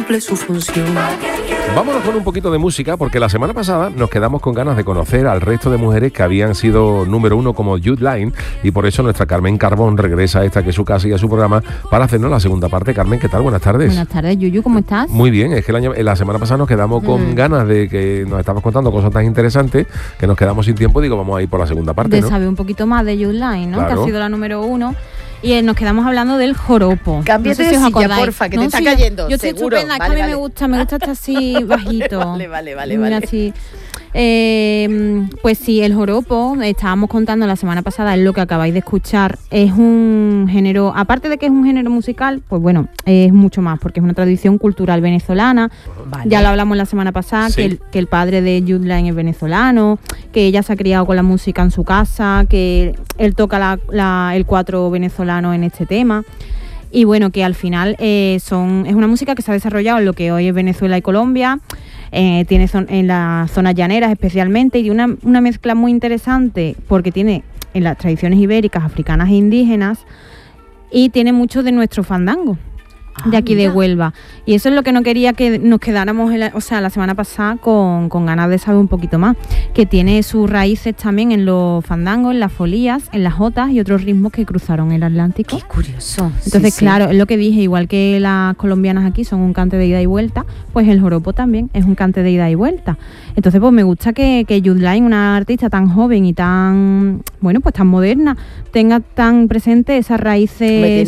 cumple su función. Vámonos con un poquito de música, porque la semana pasada nos quedamos con ganas de conocer al resto de mujeres que habían sido número uno como Jude Line, y por eso nuestra Carmen Carbón regresa a esta que es su casa y a su programa para hacernos la segunda parte. Carmen, ¿qué tal? Buenas tardes. Buenas tardes, Yuyu, ¿cómo estás? Muy bien, es que la semana pasada nos quedamos con ganas de que nos estabas contando cosas tan interesantes que nos quedamos sin tiempo. Digo, vamos a ir por la segunda parte, de ¿no? saber un poquito más de Jude Line, ¿no? Claro. Que ha sido la número uno. Y nos quedamos hablando del joropo. Cámbiate no sé si de os silla, acordáis. porfa, que te está cayendo, Yo estoy seguro. estupenda, es que a mí me gusta estar así bajito. Mira, así. Pues sí, el joropo, estábamos contando la semana pasada, es lo que acabáis de escuchar, es un género, aparte de que es un género musical, pues bueno, es mucho más, porque es una tradición cultural venezolana. Vale. Ya lo hablamos la semana pasada, sí. que el padre de Jude Line es venezolano, que ella se ha criado con la música en su casa, que él toca el cuatro venezolano en este tema. Y bueno, que al final es una música que se ha desarrollado en lo que hoy es Venezuela y Colombia. Tiene en las zonas llaneras especialmente, y una mezcla muy interesante porque tiene en las tradiciones ibéricas, africanas e indígenas, y tiene mucho de nuestro fandango de aquí de Huelva. Y eso es lo que no quería que nos quedáramos la semana pasada con ganas de saber un poquito más, que tiene sus raíces también en los fandangos, en las folías, en las jotas y otros ritmos que cruzaron el Atlántico. Qué curioso. Entonces, claro, es lo que dije, igual que las colombianas aquí son un cante de ida y vuelta, pues el joropo también es un cante de ida y vuelta. Entonces, pues me gusta que Jude Line, una artista tan joven y tan, bueno, pues tan moderna, tenga tan presente esas raíces.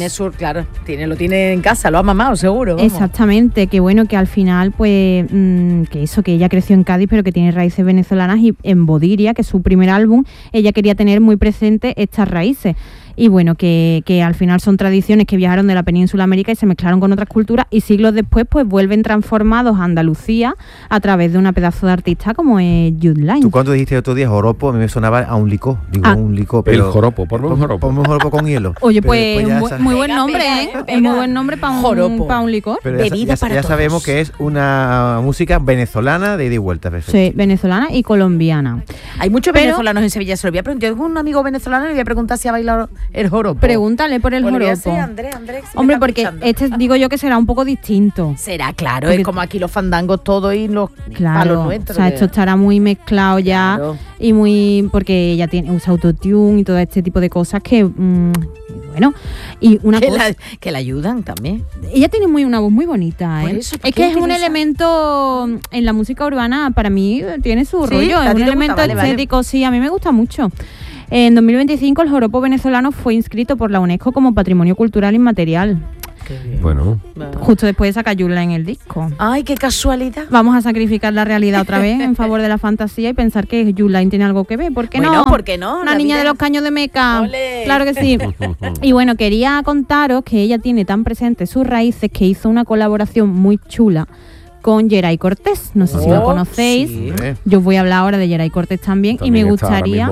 Lo tiene en casa, lo ha mamado seguro. Vamos. Exactamente, que bueno, que al final, pues, que ella creció en Cádiz, pero que tiene raíces venezolanas, y en Bodiria, que es su primer álbum, ella quería tener muy presente estas raíces. Y bueno, que al final son tradiciones que viajaron de la península América y se mezclaron con otras culturas, y siglos después pues vuelven transformados a Andalucía a través de una pedazo de artista como es Jude Line. Tú cuando dijiste el otro día joropo, a mí me sonaba a un licor. Un licor, pero el joropo, ponme un joropo. Ponme un joropo con hielo. Oye, pues muy buen nombre, ¿eh? Es muy buen nombre para un licor. Pero ya sabemos que es una música venezolana de ida y vuelta. Perfecto. Sí, venezolana y colombiana. Hay muchos venezolanos en Sevilla, se lo voy a preguntar. Yo tengo un amigo venezolano y le voy a preguntar si ha bailado el joropo. Pregúntale por el joropo. Andrés, hombre, porque digo yo que será un poco distinto. Será, claro, porque es como aquí los fandangos todos y los palos nuestros. O sea, esto estará muy mezclado ya, claro. Y muy, porque ella usa autotune y todo este tipo de cosas que, bueno, y una cosa que la ayudan también. Ella tiene una voz muy bonita, ¿eh? Es que es un elemento en la música urbana, para mí tiene su rollo, es un elemento estético, sí, a mí me gusta mucho. En 2025 el joropo venezolano fue inscrito por la UNESCO como Patrimonio Cultural Inmaterial. Bueno. Justo después de sacar Jude Line el disco. ¡Ay, qué casualidad! Vamos a sacrificar la realidad otra vez en favor de la fantasía y pensar que Jude Line tiene algo que ver. ¿Por qué no? ¿Por qué no? Una niña de los caños de Meca. ¡Olé! Claro que sí. Y bueno, quería contaros que ella tiene tan presente sus raíces que hizo una colaboración muy chula con Geray Cortés. No sé si lo conocéis. Sí. Yo os voy a hablar ahora de Geray Cortés también y me gustaría...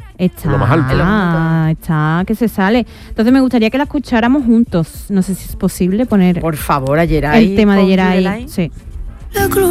Está que se sale. Entonces me gustaría que la escucháramos juntos. No sé si es posible poner... Por favor, a Geray. El tema de Geray. Sí.